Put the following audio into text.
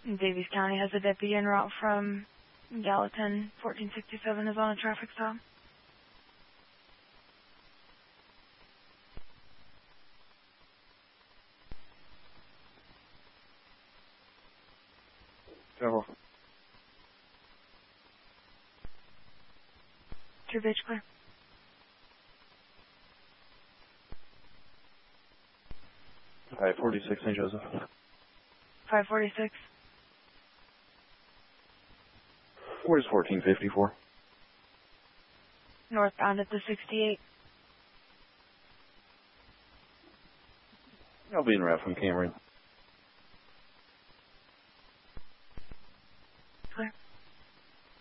Davies County has a deputy en route from Gallatin. 1467 is on a traffic stop. Several. True bitch clear. Hi, 46 St. Joseph. 546. Where's 1454? Northbound at the 68. I'll be en route from Cameron.